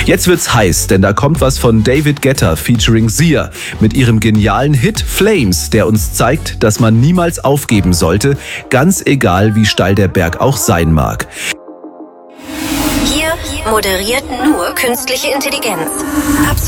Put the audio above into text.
Jetzt wird's heiß, denn da kommt was von David Guetta featuring Sia mit ihrem genialen Hit Flames, der uns zeigt, dass man niemals aufgeben sollte, ganz egal wie steil der Berg auch sein mag. Hier moderiert nur künstliche Intelligenz.